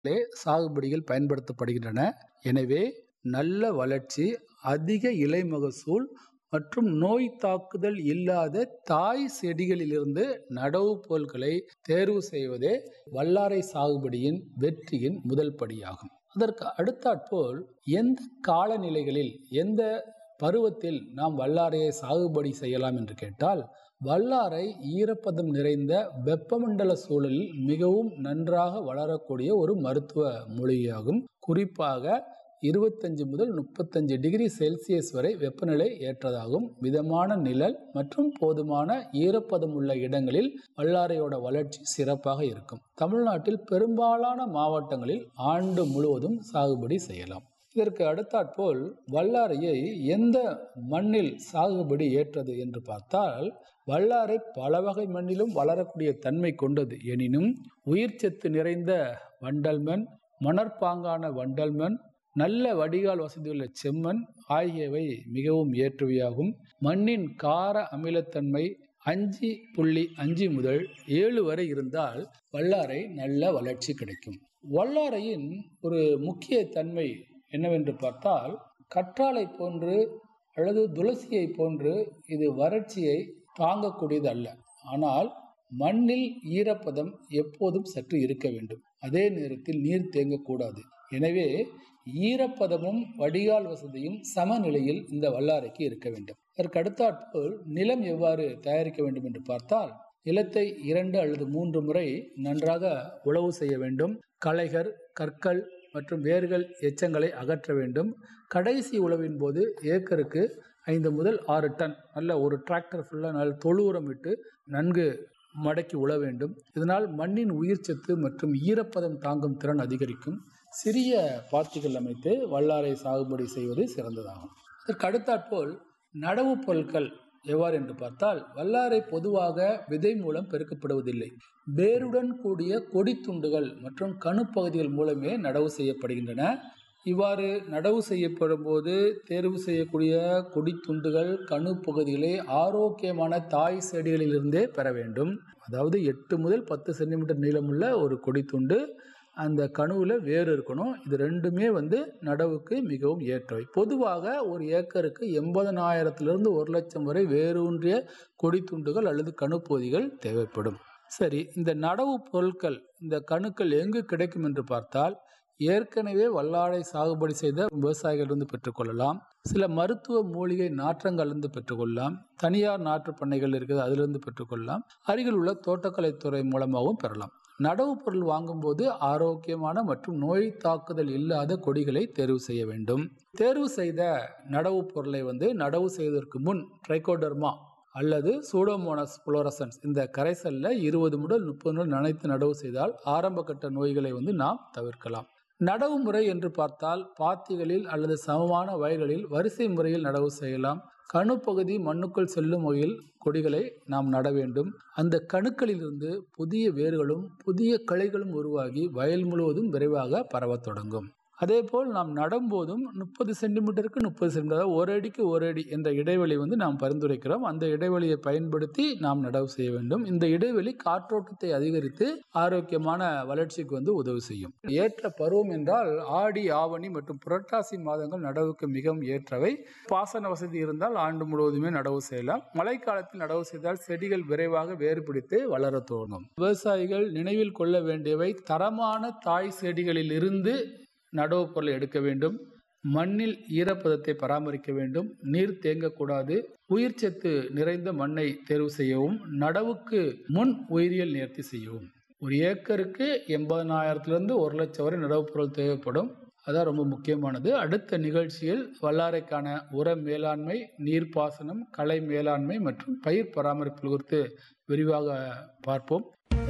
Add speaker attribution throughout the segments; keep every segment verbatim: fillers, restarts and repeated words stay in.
Speaker 1: சாகுபடிகள் பயன்படுத்தப்படுகின்றன. எனவே நல்ல வளர்ச்சி, அதிக இலை மகசூல் மற்றும் நோய் தாக்குதல் இல்லாத தாய் செடிகளிலிருந்து நடவு பொருட்களை தேர்வு செய்வதே வல்லாரை சாகுபடியின் வெற்றியின் முதல் படியாகும். அதற்கு அடுத்தாற்போல் எந்த காலநிலைகளில் எந்த பருவத்தில் நாம் வல்லாரையை சாகுபடி செய்யலாம் என்று கேட்டால், வல்லாரை ஈரப்பதம் நிறைந்த வெப்பமண்டல சூழலில் மிகவும் நன்றாக வளரக்கூடிய ஒரு மருத்துவ மூலிகையாகும். குறிப்பாக இருபத்தஞ்சு முதல் முப்பத்தஞ்சு டிகிரி செல்சியஸ் வரை வெப்பநிலை ஏற்றதாகும். மிதமான நிழல் மற்றும் போதுமான ஈரப்பதம் உள்ள இடங்களில் வல்லாரையோட வளர்ச்சி சிறப்பாக இருக்கும். தமிழ்நாட்டில் பெரும்பாலான மாவட்டங்களில் ஆண்டு முழுவதும் சாகுபடி செய்யலாம். இதற்கு அடுத்தாற்போல் வல்லாரையை எந்த மண்ணில் சாகுபடி ஏற்றது என்று பார்த்தால், வல்லாரை பல வகை மண்ணிலும் வளரக்கூடிய தன்மை கொண்டது. எனினும் உயிர்ச்சத்து நிறைந்த வண்டல் மண், மணற்பாங்கான வண்டல் மண், நல்ல வடிகால் வசதியுள்ள செம்மண் ஆகியவை மிகவும் ஏற்றவையாகும். மண்ணின் கார அமிலத்தன்மை அஞ்சு புள்ளி அஞ்சு முதல் ஏழு வரை இருந்தால் வல்லாரை நல்ல வளர்ச்சி கிடைக்கும். வல்லாரையின் ஒரு முக்கிய தன்மை என்னவென்று பார்த்தால், கற்றாழை போன்று அல்லது துளசியை போன்று இது வறட்சியை தாங்கக்கூடியது அல்ல. ஆனால் மண்ணில் ஈரப்பதம் எப்போதும் சற்று இருக்க வேண்டும். அதே நேரத்தில் நீர் தேங்கக்கூடாது. எனவே ஈரப்பதமும் வடிகால் வசதியும் சமநிலையில் இந்த வல்லாரைக்கு இருக்க வேண்டும். அதற்கு அடுத்தாற்போல் நிலம் எவ்வாறு தயாரிக்க வேண்டும் என்று பார்த்தால், நிலத்தை இரண்டு அல்லது மூன்று முறை நன்றாக உழவு செய்ய வேண்டும். களைகள், கற்கள் மற்றும் வேர்கள் எச்சங்களை அகற்ற வேண்டும். கடைசி உழவின் போது ஏக்கருக்கு ஐந்து முதல் ஆறு டன் நல்ல ஒரு டிராக்டர் ஃபுல்லாக நல்ல தொழு உரம் விட்டு நன்கு மடக்கி உழ வேண்டும். இதனால் மண்ணின் உயிர்ச்சத்து மற்றும் ஈரப்பதம் தாங்கும் திறன் அதிகரிக்கும். சிறிய பாத்திகள் அமைத்து வல்லாரை சாகுபடி செய்வது சிறந்ததாகும். அதற்கு அடுத்தாற்போல் நடவு பொருட்கள் எவ்வாறு என்று பார்த்தால், வல்லாரை பொதுவாக விதை மூலம் பெருக்கப்படுவதில்லை. வேருடன் கூடிய கொடி துண்டுகள் மற்றும் கணுப்பகுதிகள் மூலமே நடவு செய்யப்படுகின்றன. இவ்வாறு நடவு செய்யப்படும் போது தேர்வு செய்யக்கூடிய கொடி துண்டுகள், கணு பகுதிகளை ஆரோக்கியமான தாய் செடிகளிலிருந்தே பெற வேண்டும். அதாவது எட்டு முதல் பத்து சென்டிமீட்டர் நீளமுள்ள ஒரு கொடி துண்டு, அந்த கணுவில் வேறு இருக்கணும். இது ரெண்டுமே வந்து நடவுக்கு மிகவும் ஏற்றவை. பொதுவாக ஒரு ஏக்கருக்கு எண்பதனாயிரத்திலிருந்து ஒரு லட்சம் வரை வேரூன்றிய கொடி துண்டுகள் அல்லது கணுப்பகுதிகள் தேவைப்படும். சரி, இந்த நடவு பொருட்கள், இந்த கணுக்கள் எங்கு கிடைக்கும் என்று பார்த்தால், ஏற்கனவே வல்லாரை சாகுபடி செய்த விவசாயிகளிருந்து பெற்றுக்கொள்ளலாம். சில மருத்துவ மூலிகை நாற்றங்களிலிருந்து பெற்றுக்கொள்ளலாம். தனியார் நாற்று பண்ணைகள் இருக்குது, அதிலிருந்து பெற்றுக்கொள்ளலாம். அருகில் உள்ள தோட்டக்கலைத்துறை மூலமாகவும் பெறலாம். நடவு பொருள் வாங்கும்போது ஆரோக்கியமான மற்றும் நோய் தாக்குதல் இல்லாத கொடிகளை தேர்வு செய்ய வேண்டும். தேர்வு செய்த நடவு பொருளை வந்து நடவு செய்வதற்கு முன் ட்ரைகோடர்மா அல்லது சூடோமோனாஸ் புளோரசன்ஸ் இந்த கரைசல்ல இருபது முதல் முப்பது நாள் நனைத்து நடவு செய்தால் ஆரம்ப கட்ட நோய்களை வந்து நாம் தவிர்க்கலாம். நடவு முறை என்று பார்த்தால், பாத்திகளில் அல்லது சமமான வயல்களில் வரிசை முறையில் நடவு செய்யலாம். கணு பகுதி மண்ணுக்குள் செல்லும் வகையில் கொடிகளை நாம் நட வேண்டும். அந்த கணுக்களிலிருந்து புதிய வேர்களும் புதிய கிளைகளும் உருவாகி வயல் முழுவதும் விரைவாக பரவத் தொடங்கும். அதே போல் நாம் நடும்போதும் முப்பது சென்டிமீட்டருக்கு முப்பது சென்டிமீட்டர், ஒரு அடிக்கு ஒரு அடி என்ற இடைவெளி வந்து நாம் பரிந்துரைக்கிறோம். அந்த இடைவெளியை பயன்படுத்தி நாம் நடவு செய்ய வேண்டும். இந்த இடைவெளி காற்றோட்டத்தை அதிகரித்து ஆரோக்கியமான வளர்ச்சிக்கு வந்து உதவி செய்யும். ஏற்ற பருவம் என்றால் ஆடி, ஆவணி மற்றும் புரட்டாசி மாதங்கள் நடவுக்கு மிகவும் ஏற்றவை. பாசன வசதி இருந்தால் ஆண்டு முழுவதுமே நடவு செய்யலாம். மழைக்காலத்தில் நடவு செய்தால் செடிகள் விரைவாக வேறு பிடித்து வளர துவங்கும். விவசாயிகள் நினைவில் கொள்ள வேண்டியவை: தரமான தாய் செடிகளில் இருந்து நடவு பொருளை எடுக்க வேண்டும். மண்ணில் ஈரப்பதத்தை பராமரிக்க வேண்டும். நீர் தேங்கக்கூடாது. உயிர்ச்சத்து நிறைந்த மண்ணை தேர்வு செய்யவும். நடவுக்கு முன் உயிரியல் நேர்த்தி செய்யவும். ஒரு ஏக்கருக்கு எண்பதனாயிரத்திலிருந்து ஒரு லட்சம் வரை நடவு பொருள் தேவைப்படும். அதான் ரொம்ப முக்கியமானது. அடுத்த நிகழ்ச்சியில் வல்லாரைக்கான உர மேலாண்மை, நீர்ப்பாசனம், களை மேலாண்மை மற்றும் பயிர் பராமரிப்பு குறித்து விரிவாக பார்ப்போம்.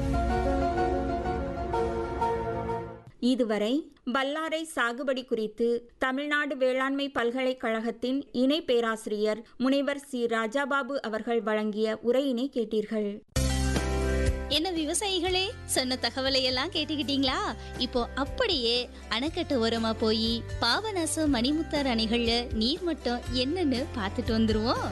Speaker 2: இதுவரை வல்லாரை சாகுபடி குறித்து தமிழ்நாடு வேளாண்மை பல்கலைக்கழகத்தின் இணை பேராசிரியர் முனைவர் சி ராஜாபாபு அவர்கள் வழங்கிய உரையினை கேட்டீர்கள்.
Speaker 3: என்ன விவசாயிகளே, சொன்ன தகவலை எல்லாம் கேட்டுக்கிட்டீங்களா? இப்போ அப்படியே அணைக்கட்டு ஓரமா போய் பாபநாசம், மணிமுத்தாறு அணைகள்ல நீர் மட்டம் என்னன்னு பார்த்துட்டு வந்துருவோம்.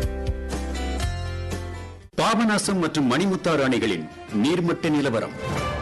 Speaker 4: பாபநாசம் மற்றும் மணிமுத்தாறு அணைகளின் நீர்மட்ட நிலவரம்.